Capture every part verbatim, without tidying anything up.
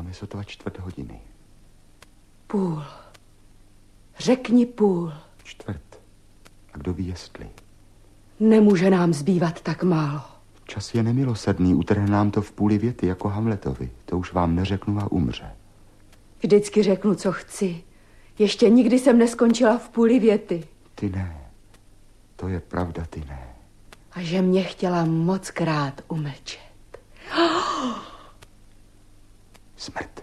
Máme sotva čtvrt hodiny. Půl. Řekni půl. Čtvrt. A kdo ví, jestli? Nemůže nám zbývat tak málo. Čas je nemilosrdný, utrhne nám to v půli věty, jako Hamletovi. To už vám neřeknu a umře. Vždycky řeknu, co chci. Ještě nikdy jsem neskončila v půli věty. Ty ne. To je pravda, ty ne. A že mě chtěla moc krát umlčet. Smrt.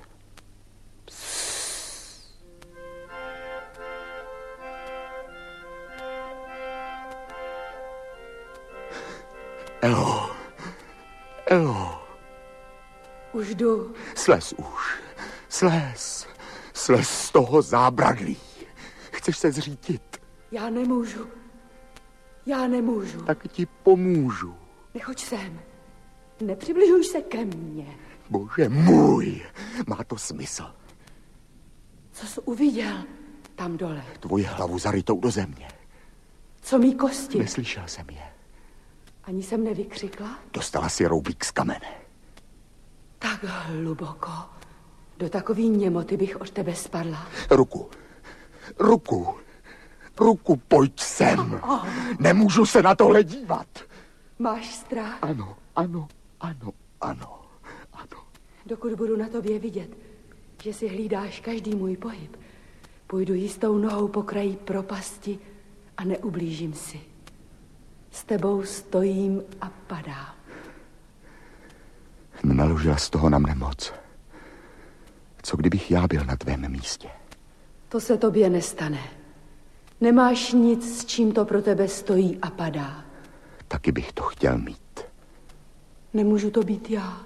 Elo. Elo. Už jdu. Slez už. Slez. Slez z toho zábradlí. Chceš se zřítit? Já nemůžu. Já nemůžu. Tak ti pomůžu. Nechoď sem. Nepřibližuj se ke mně. Bože můj, má to smysl. Co jsi uviděl tam dole? Tvoji hlavu zarytou do země. Co mý kosti? Neslyšel jsem je. Ani jsem nevykřikla? Dostala si roubík z kamene. Tak hluboko. Do takový němoty bych od tebe spadla. Ruku. Ruku. Ruku, pojď sem. Nemůžu se na tohle dívat. Máš strach? Ano, ano, ano, ano, ano. Dokud budu na tobě vidět, že si hlídáš každý můj pohyb, půjdu jistou nohou po kraji propasti a neublížím si. S tebou stojím a padám. Naložila z toho na mne moc. Co kdybych já byl na tvém místě? To se tobě nestane. Nemáš nic, s čím to pro tebe stojí a padá. Taky bych to chtěl mít. Nemůžu to být já.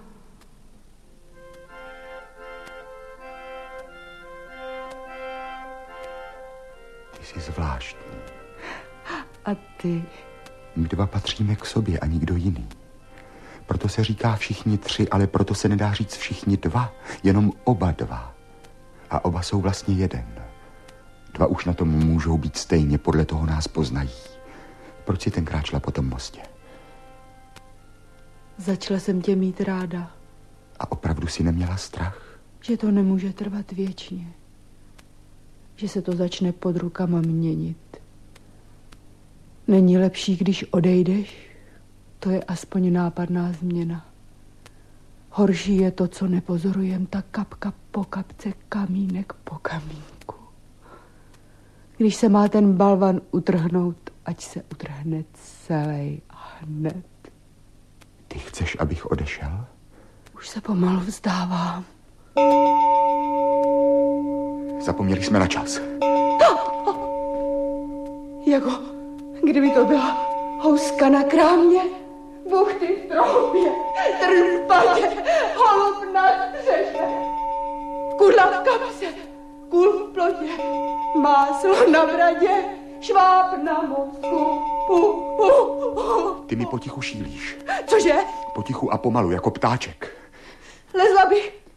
Ty jsi zvláštní. A ty? My dva patříme k sobě a nikdo jiný. Proto se říká všichni tři, ale proto se nedá říct všichni dva. Jenom oba dva. A oba jsou vlastně jeden. Dva už na tom můžou být stejně, podle toho nás poznají. Proč si tenkrát šla po tom mostě? Začala jsem tě mít ráda. A opravdu si neměla strach? Že to nemůže trvat věčně. Že se to začne pod rukama měnit. Není lepší, když odejdeš? To je aspoň nápadná změna. Horší je to, co nepozorujem, ta kapka po kapce, kamínek po kamínku. Když se má ten balvan utrhnout, ať se utrhne celý a hned. Ty chceš, abych odešel? Už se pomalu vzdávám. Zapomněli jsme na čas. Jako kdyby to byla houska na krámě, buchty v troubě, trn v patě, holub na střeše, kudla v kapse, kůl v plotě, máslo na bradě, šváb na mozku, pu, pu, pu. Ty mi potichu šílíš. Cože? Potichu a pomalu, jako ptáček. Lezla bych